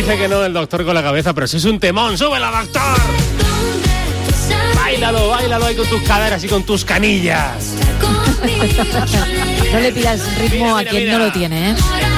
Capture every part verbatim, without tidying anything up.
Dice que no el doctor con la cabeza, pero si es un temón, ¡súbela, doctor! Báilalo, báilalo ahí con tus caderas y con tus canillas. No le pidas ritmo mira, mira, a quien mira. no lo tiene, ¿eh?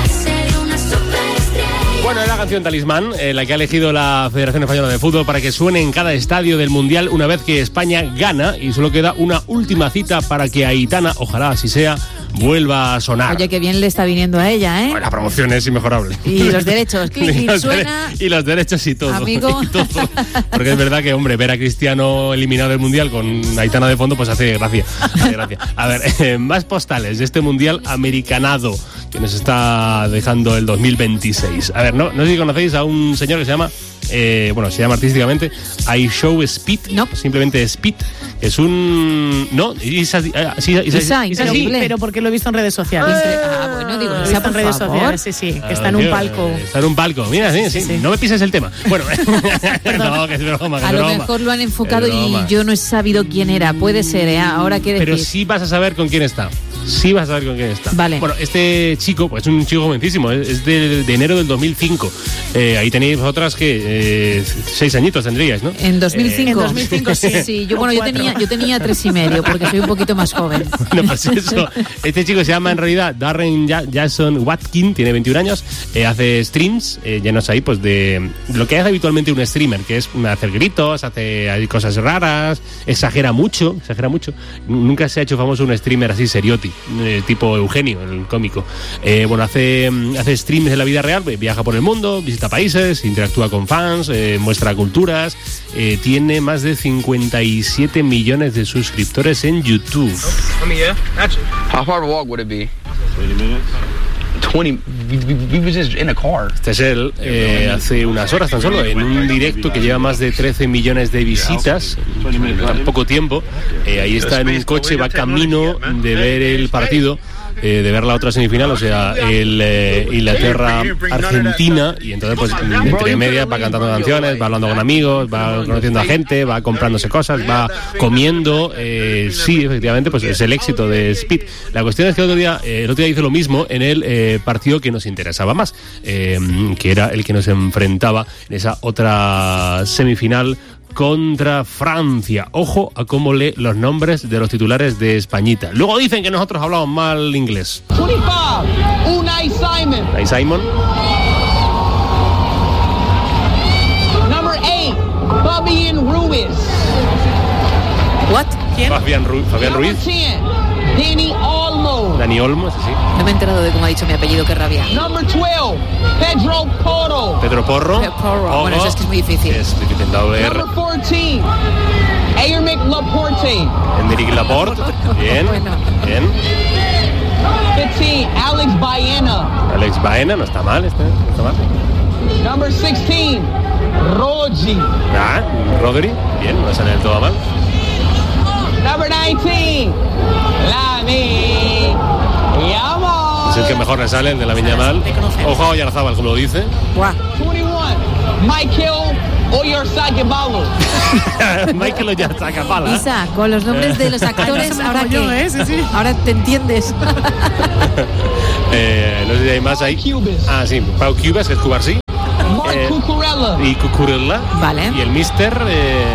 Bueno, es la canción Talismán, eh, la que ha elegido la Federación Española de Fútbol para que suene en cada estadio del Mundial una vez que España gana, y solo queda una última cita para que Aitana, ojalá así sea, vuelva a sonar. Oye, qué bien le está viniendo a ella, ¿eh? Bueno, la promoción es inmejorable. Y los derechos, clic, y, los suena... de- y los derechos y todo. Amigo. Y todo. Porque es verdad que, hombre, ver a Cristiano eliminado del Mundial con Aitana de fondo, pues hace gracia. Hace gracia. A ver, eh, más postales de este Mundial americanado que nos está dejando el dos mil veintiséis. A ver, no, no sé si conocéis a un señor que se llama... Eh, bueno, se llama artísticamente I Show Speed, no. simplemente Speed. Es un... No, Isa, Isa, Isa, Isa, Isa, Sí, sí. pero porque lo he visto en redes sociales. Ah, bueno, digo, Lo he Isa, visto por en redes favor. sociales, sí, sí, que Ah, está en un tío, palco. Está en un palco, mira, sí, sí. Sí, sí. No me pises el tema. Bueno, no, que es broma, que A es lo broma. mejor lo han enfocado Es broma. y yo no he sabido quién era. Puede ser, ¿eh? Ahora qué decir. Pero sí vas a saber con quién está. Sí vas a saber con quién está. Vale. Bueno, este chico, pues es un chico jovencísimo, es es de, de enero del dos mil cinco. Eh, ahí tenéis vosotras que eh, seis añitos tendríais, ¿no? En dos mil cinco. En dos mil cinco, sí. Sí, yo, bueno, yo Cuatro. tenía, yo tenía tres y medio, porque soy un poquito más joven. Bueno, pues eso. Este chico se llama en realidad Darren Ja- Jason Watkin, tiene veintiún años, eh, hace streams, eh, llenos ahí, pues de lo que hace habitualmente un streamer, que es hacer gritos, hace hay cosas raras, exagera mucho, exagera mucho. Nunca se ha hecho famoso un streamer así serioti, eh, tipo Eugenio, el cómico. Eh, bueno, hace, hace streams de la vida real, viaja por el mundo, visita países, interactúa con fans, eh, muestra culturas, eh, tiene más de cincuenta y siete millones de suscriptores en YouTube. I mean, yeah, actually. How far of a walk would it be? twenty minutes. twenty. We, we, we was just in a car. Este es él, eh, hace unas horas tan solo, en un directo que lleva más de trece millones de visitas en tan poco tiempo. Eh, ahí está en un coche, va camino de ver el partido, eh, de ver la otra semifinal, o sea, el eh, Inglaterra-Argentina, y entonces pues entre medias va cantando canciones, va hablando con amigos, va conociendo a gente, va comprándose cosas, va comiendo. Eh, sí, efectivamente, pues es el éxito de Speed. La cuestión es que el otro día, eh, el otro día hizo lo mismo en el eh, partido que nos interesaba más, eh, que era el que nos enfrentaba en esa otra semifinal contra Francia. Ojo a cómo lee los nombres de los titulares de Españita. Luego dicen que nosotros hablamos mal inglés. twenty-five, Unai Simon. Ahí Simon. Number eight, Fabian Ruiz. ¿What? ¿Quién? Fabián, Ru- Fabián Number Ruiz. ten, Danny Olmo. Dani Olmo, sí, sí. No me he enterado de cómo ha dicho mi apellido, qué rabia. Number twelve, Pedro Porro. Pedro Porro. Pedro Porro. Bueno, eso es que es muy difícil. Es difícil. Doble R. Number fourteen, Aymeric Laporte. Enrique Laporte. Bien. Bueno. Bien. fifteen, Alex Baena. Alex Baena, no está mal, este, no está mal. Number sixteen, Rodri. Ah, Rodri. Bien, no sale del todo mal. Number nineteen, Lamine Yamal. Es el que mejor le sale, el de la Viñamal. Ojo a Oyarzábal, como lo dice. Buah. twenty-one, Michael Oyarzabal. Michael Oyarzábal. Isa, con los nombres de los actores, Eso me ahora hago que yo, ¿eh? Sí, sí. ahora te entiendes. eh, no sé si hay más ahí. Cubas. Ah, sí, Pau Cubas, que es Cubarsí. Mark Eh, Cucurella. Y Cucurella. Vale. Y el Mister. Eh,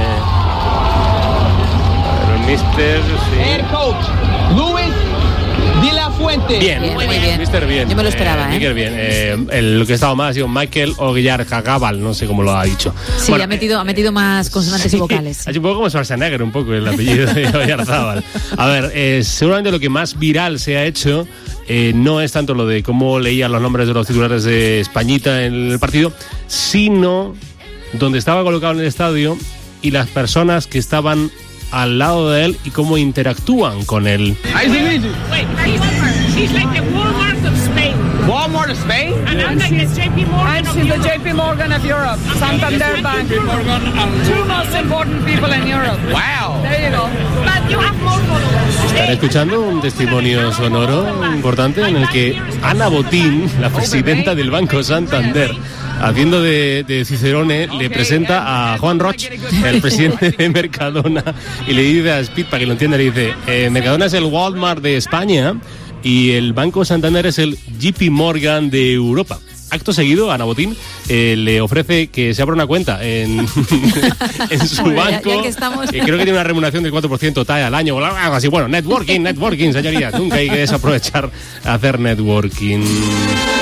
el Mister. Head Sí. coach, Luis de la Fuente. Bien, Bien, muy bien. Mister bien. Yo me lo esperaba, ¿eh? Mister bien. Eh, el, lo que estaba mal ha sido Michael Oyarzábal, no sé cómo lo ha dicho. Sí, Bueno, ha metido, ha metido más consonantes y vocales. Ha hecho un poco como Schwarzenegger, un poco el apellido de Oyarzábal. A ver, eh, seguramente lo que más viral se ha hecho eh, no es tanto lo de cómo leían los nombres de los titulares de Españita en el partido, sino donde estaba colocado en el estadio y las personas que estaban al lado de él y cómo interactúan con él. Wait, she's like the Walmart of Spain. Walmart of Spain? And I'm like the J P Morgan of Europe. J P Morgan of Europe. Santander Bank. Two most important people in Europe. Wow. There you go. But you have more followers. Están escuchando un testimonio sonoro importante en el que Ana Botín, la presidenta del Banco Santander, haciendo de, de Cicerone, le presenta a Juan Roch, el presidente de Mercadona, y le dice a Speed, para que lo entienda, le dice, eh, Mercadona es el Walmart de España y el Banco Santander es el J P Morgan de Europa. Acto seguido, Ana Botín eh, le ofrece que se abra una cuenta en, en su Bueno, ya- banco. ya que estamos. Y creo que tiene una remuneración del cuatro por ciento tal al año o algo así. Bueno, networking, networking, señorías. Nunca hay que desaprovechar hacer networking.